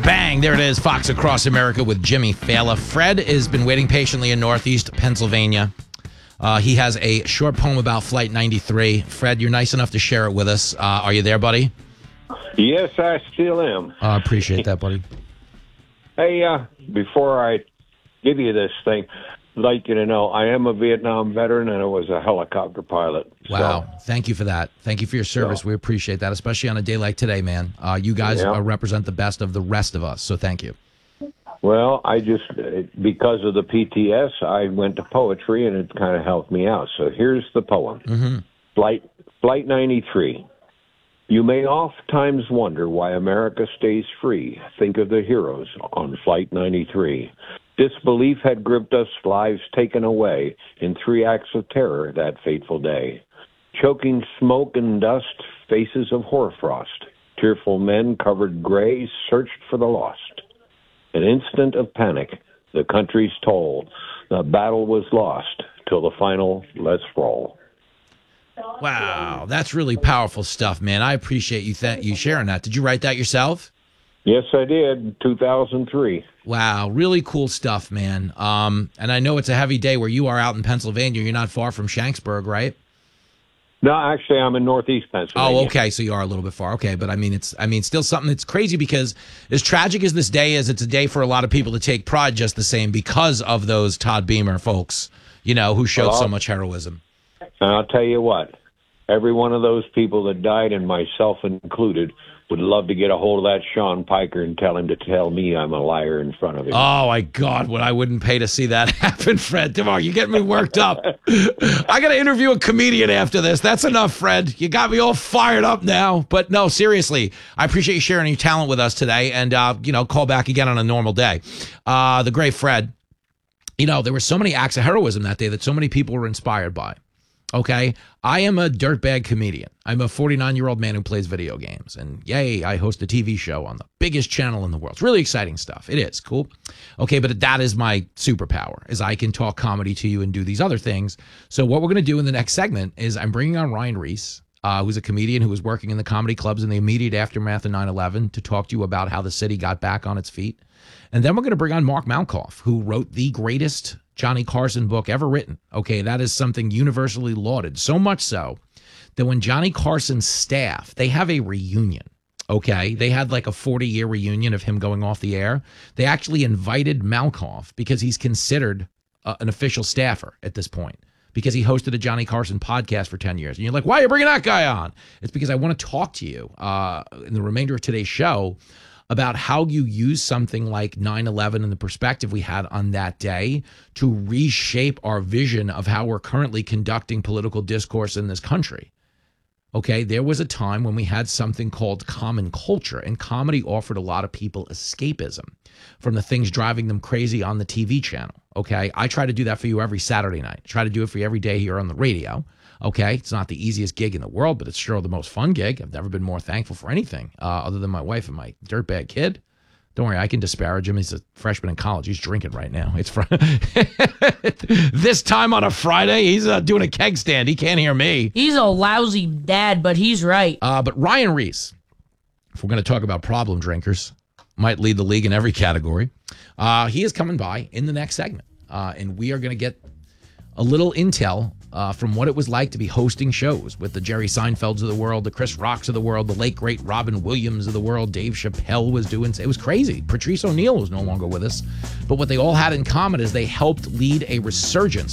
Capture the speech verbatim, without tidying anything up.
Bang, there it is, Fox Across America with Jimmy Fallon. Fred has been waiting patiently in Northeast Pennsylvania. Uh, he has a short poem about Flight ninety-three. Fred, you're nice enough to share it with us. Uh, are you there, buddy? Yes, I still am. I uh, appreciate that, buddy. Hey, uh, before I give you this thing, I'd like you to know I am a Vietnam veteran and I was a helicopter pilot. Wow. So, Thank you for that. Thank you for your service. So, we appreciate that, especially on a day like today, man. Uh, you guys yeah. uh, represent the best of the rest of us, so thank you. Well, I just, because of the P T S, I went to poetry and it kind of helped me out. So here's the poem. Mm-hmm. Flight, Flight ninety-three. You may oft times wonder why America stays free. Think of the heroes on Flight ninety-three. Disbelief had gripped us, lives taken away in three acts of terror that fateful day. Choking smoke and dust, faces of hoarfrost. Tearful men covered gray searched for the lost. An instant of panic, the country's toll. The battle was lost till the final let's roll. Wow, that's really powerful stuff, man. I appreciate you th- you sharing that. Did you write that yourself? Yes, I did, two thousand three. Wow, really cool stuff, man. Um, and I know it's a heavy day where you are out in Pennsylvania. You're not far from Shanksburg, right? No, actually, I'm in Northeast Pennsylvania. Oh, okay, so you are a little bit far. Okay, but I mean, it's I mean, still something that's crazy because as tragic as this day is, it's a day for a lot of people to take pride just the same because of those Todd Beamer folks, you know, who showed well, so much heroism. And I'll tell you what, every one of those people that died, and myself included, would love to get a hold of that Sean Piker and tell him to tell me I'm a liar in front of him. Oh, my God, what I wouldn't pay to see that happen, Fred. Tomorrow, you get me worked up. I got to interview a comedian after this. That's enough, Fred. You got me all fired up now. But no, seriously, I appreciate you sharing your talent with us today. And, uh, you know, call back again on a normal day. Uh, the great Fred, you know, there were so many acts of heroism that day that so many people were inspired by. Okay, I am a dirtbag comedian. I'm a forty-nine-year-old man who plays video games. And yay, I host a T V show on the biggest channel in the world. It's really exciting stuff. It is cool. Okay, but that is my superpower, is I can talk comedy to you and do these other things. So what we're going to do in the next segment is I'm bringing on Ryan Reese, uh, who's a comedian who was working in the comedy clubs in the immediate aftermath of nine eleven to talk to you about how the city got back on its feet. And then we're going to bring on Mark Malkoff, who wrote the greatest Johnny Carson book ever written. Okay, that is something universally lauded. So much so that when Johnny Carson's staff, they have a reunion. Okay, they had like a forty-year reunion of him going off the air. They actually invited Malkoff because he's considered uh, an official staffer at this point because he hosted a Johnny Carson podcast for ten years. And you're like, why are you bringing that guy on? It's because I want to talk to you uh, in the remainder of today's show about how you use something like nine eleven and the perspective we had on that day to reshape our vision of how we're currently conducting political discourse in this country. Okay, there was a time when we had something called common culture, and comedy offered a lot of people escapism from the things driving them crazy on the T V channel. Okay, I try to do that for you every Saturday night. I try to do it for you every day here on the radio. Okay, it's not the easiest gig in the world, but it's sure the most fun gig. I've never been more thankful for anything uh, other than my wife and my dirtbag kid. Don't worry, I can disparage him. He's a freshman in college. He's drinking right now. It's fr- this time on a Friday, he's uh, doing a keg stand. He can't hear me. He's a lousy dad, but he's right. Uh, but Ryan Reese, if we're going to talk about problem drinkers, might lead the league in every category. Uh, he is coming by in the next segment, uh, and we are going to get a little intel uh, from what it was like to be hosting shows with the Jerry Seinfelds of the world, the Chris Rocks of the world, the late, great Robin Williams of the world. Dave Chappelle was doing, it was crazy. Patrice O'Neal was no longer with us. But what they all had in common is they helped lead a resurgence